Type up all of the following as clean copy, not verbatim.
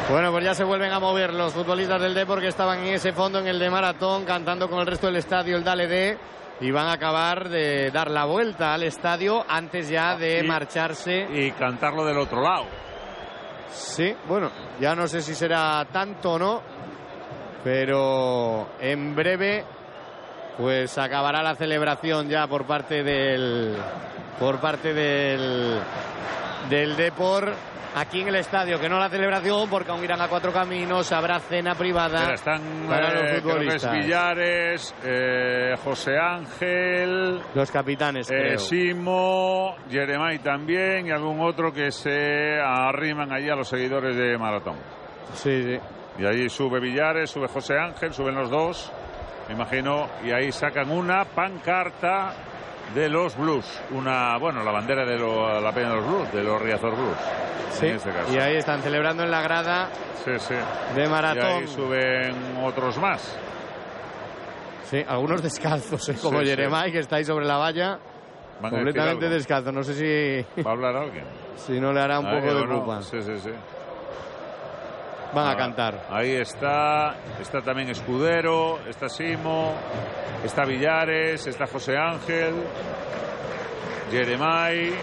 Bueno, pues ya se vuelven a mover los futbolistas del Depor que estaban en ese fondo, en el de Maratón, cantando con el resto del estadio el Dale De, y van a acabar de dar la vuelta al estadio antes ya de marcharse. Y cantarlo del otro lado. Sí, bueno, ya no sé si será tanto o no, pero en breve pues acabará la celebración ya por parte del Depor aquí en el estadio, que no la celebración porque aún irán a Cuatro Caminos, habrá cena privada. Están para los futbolistas. Villares, José Ángel, los capitanes, creo. Simo, Jeremai también y algún otro que se arriman allí a los seguidores de Maratón. Sí. Y ahí sube Villares, sube José Ángel, suben los dos, me imagino, y ahí sacan una pancarta de los Blues, la bandera de la Peña de los Blues, de los Riazor Blues. Sí, en este caso. Y ahí están celebrando en la grada de Maratón. Y ahí suben otros más. Sí, algunos descalzos, como Jeremai, que está ahí sobre la valla, completamente descalzo. No sé si ¿va a hablar alguien? Si no le hará un poco de culpa. Sí. Van a cantar. Ahí está también Escudero, está Simo, está Villares, está José Ángel, Jeremai.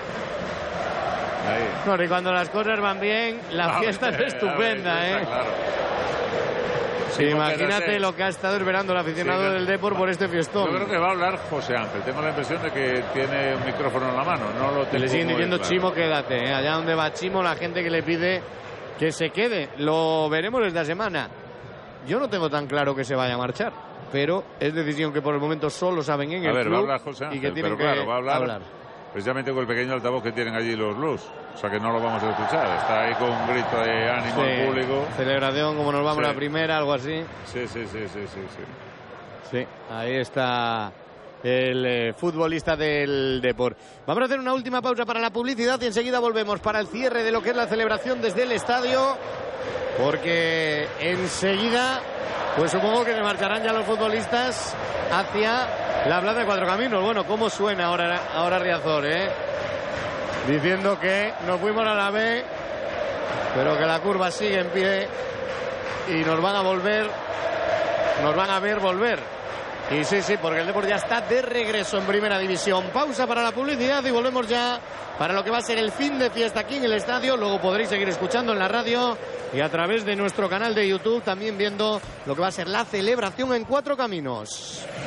Ahí. No, y cuando las cosas van bien, la fiesta es estupenda, ¿eh? Claro. Sí, imagínate lo que ha estado esperando el aficionado del Depor por este fiestón. Yo creo que va a hablar José Ángel. Tengo la impresión de que tiene un micrófono en la mano. No lo tengo. Le siguen diciendo claro. Chimo, quédate, ¿eh? Allá donde va Chimo, la gente que le pide que se quede. Lo veremos esta semana. Yo no tengo tan claro que se vaya a marchar, pero es decisión que por el momento solo saben en el club. Va a hablar José Ángel, y que tienen pero va a hablar hablar. Precisamente con el pequeño altavoz que tienen allí los Blues. O sea que no lo vamos a escuchar. Está ahí con un grito de ánimo al público. Celebración como nos vamos la primera, algo así. Sí. Sí, ahí está el futbolista del Depor. Vamos a hacer una última pausa para la publicidad y enseguida volvemos para el cierre de lo que es la celebración desde el estadio. Porque enseguida, pues supongo que se marcharán ya los futbolistas hacia la plaza de Cuatro Caminos. Bueno, ¿cómo suena ahora Riazor, diciendo que nos fuimos a la B, pero que la curva sigue en pie y nos van a ver volver. Y sí, porque el Depor ya está de regreso en Primera División. Pausa para la publicidad y volvemos ya para lo que va a ser el fin de fiesta aquí en el estadio. Luego podréis seguir escuchando en la radio y a través de nuestro canal de YouTube, también viendo lo que va a ser la celebración en Cuatro Caminos.